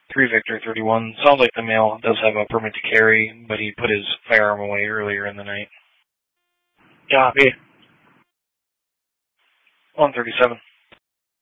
3 Victor 31. Sounds like the male does have a permit to carry, but he put his firearm away earlier in the night. Copy. 137.